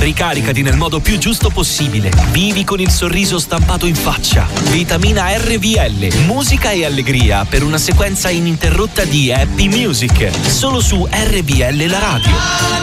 Ricaricati nel modo più giusto possibile. Vivi con il sorriso stampato in faccia. Vitamina RVL, musica e allegria per una sequenza ininterrotta di happy music. Solo su RVL la radio.